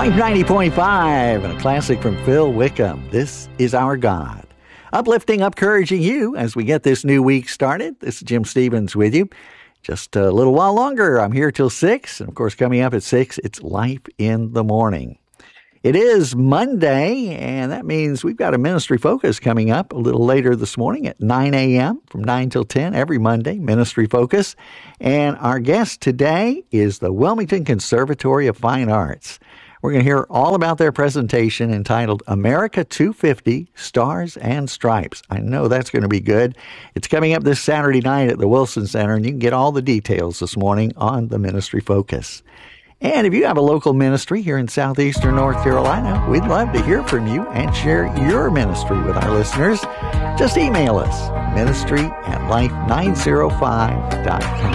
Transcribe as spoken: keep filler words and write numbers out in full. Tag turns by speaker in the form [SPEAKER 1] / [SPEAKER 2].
[SPEAKER 1] Life ninety point five and a classic from Phil Wickham. This is Our God. Uplifting, encouraging you as we get this new week started. This is Jim Stevens with you. Just a little while longer. I'm here till six. And of course, coming up at six, it's Life in the Morning. It is Monday, and that means we've got a ministry focus coming up a little later this morning at nine a.m. from nine till ten every Monday, ministry focus. And our guest today is the Wilmington Conservatory of Fine Arts. We're going to hear all about their presentation entitled America two fifty, Stars and Stripes. I know that's going to be good. It's coming up this Saturday night at the Wilson Center, and you can get all the details this morning on the Ministry Focus. And if you have a local ministry here in southeastern North Carolina, we'd love to hear from you and share your ministry with our listeners. Just email us, ministry at life nine oh five dot com.